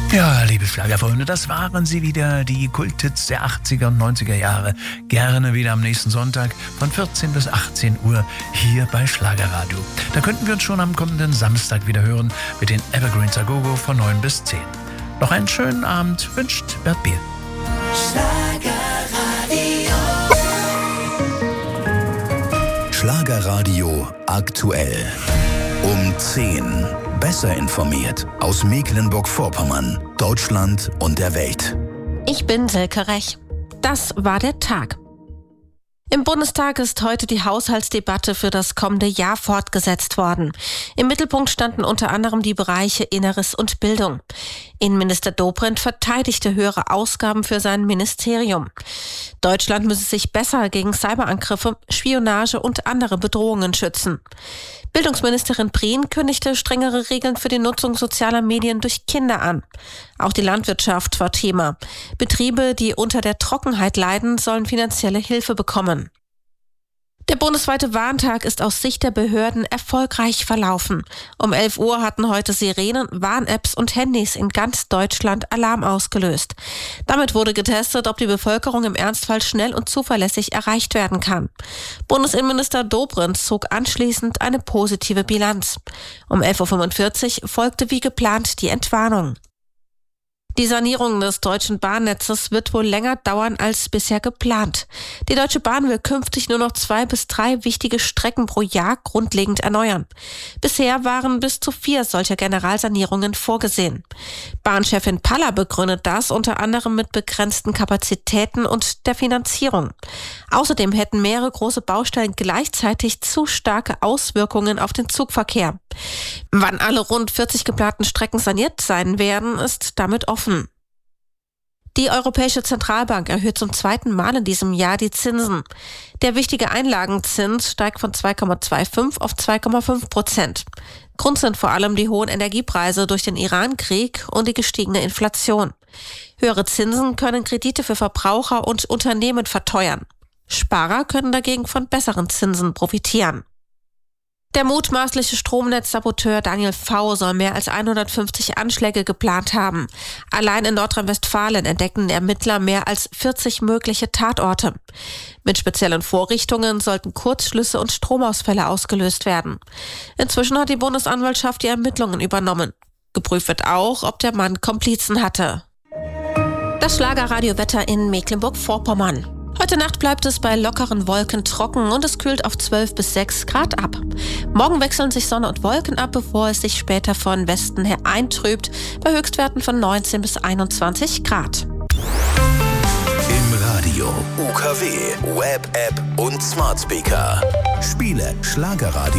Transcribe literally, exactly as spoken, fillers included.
Ja, liebe Schlagerfreunde, das waren sie wieder, die Kulthits der achtziger und neunziger Jahre. Gerne wieder am nächsten Sonntag von vierzehn bis achtzehn Uhr hier bei Schlagerradio. Da könnten wir uns schon am kommenden Samstag wieder hören mit den Evergreens a Go-Go von neun bis zehn. Noch einen schönen Abend wünscht Bert Biel. Schlagerradio. Schlagerradio aktuell. Um zehn. Besser informiert aus Mecklenburg-Vorpommern, Deutschland und der Welt. Ich bin Silke Rech. Das war der Tag. Im Bundestag ist heute die Haushaltsdebatte für das kommende Jahr fortgesetzt worden. Im Mittelpunkt standen unter anderem die Bereiche Inneres und Bildung. Innenminister Dobrindt verteidigte höhere Ausgaben für sein Ministerium. Deutschland müsse sich besser gegen Cyberangriffe, Spionage und andere Bedrohungen schützen. Bildungsministerin Prien kündigte strengere Regeln für die Nutzung sozialer Medien durch Kinder an. Auch die Landwirtschaft war Thema. Betriebe, die unter der Trockenheit leiden, sollen finanzielle Hilfe bekommen. Der bundesweite Warntag ist aus Sicht der Behörden erfolgreich verlaufen. Um elf Uhr hatten heute Sirenen, Warn-Apps und Handys in ganz Deutschland Alarm ausgelöst. Damit wurde getestet, ob die Bevölkerung im Ernstfall schnell und zuverlässig erreicht werden kann. Bundesinnenminister Dobrindt zog anschließend eine positive Bilanz. Um elf Uhr fünfundvierzig folgte wie geplant die Entwarnung. Die Sanierung des deutschen Bahnnetzes wird wohl länger dauern als bisher geplant. Die Deutsche Bahn will künftig nur noch zwei bis drei wichtige Strecken pro Jahr grundlegend erneuern. Bisher waren bis zu vier solcher Generalsanierungen vorgesehen. Bahnchefin Paller begründet das unter anderem mit begrenzten Kapazitäten und der Finanzierung. Außerdem hätten mehrere große Baustellen gleichzeitig zu starke Auswirkungen auf den Zugverkehr. Wann alle rund vierzig geplanten Strecken saniert sein werden, ist damit offen. Die Europäische Zentralbank erhöht zum zweiten Mal in diesem Jahr die Zinsen. Der wichtige Einlagenzins steigt von zwei Komma fünfundzwanzig auf zwei Komma fünf Prozent. Grund sind vor allem die hohen Energiepreise durch den Iran-Krieg und die gestiegene Inflation. Höhere Zinsen können Kredite für Verbraucher und Unternehmen verteuern. Sparer können dagegen von besseren Zinsen profitieren. Der mutmaßliche Stromnetzsaboteur Daniel V. soll mehr als hundertfünfzig Anschläge geplant haben. Allein in Nordrhein-Westfalen entdeckten Ermittler mehr als vierzig mögliche Tatorte. Mit speziellen Vorrichtungen sollten Kurzschlüsse und Stromausfälle ausgelöst werden. Inzwischen hat die Bundesanwaltschaft die Ermittlungen übernommen. Geprüft wird auch, ob der Mann Komplizen hatte. Das Schlagerradiowetter in Mecklenburg-Vorpommern. Heute Nacht bleibt es bei lockeren Wolken trocken und es kühlt auf zwölf bis sechs Grad ab. Morgen wechseln sich Sonne und Wolken ab, bevor es sich später von Westen her eintrübt, bei Höchstwerten von neunzehn bis einundzwanzig Grad. Im Radio, U K W, Web-App und Smart Speaker. Spiele Schlagerradio.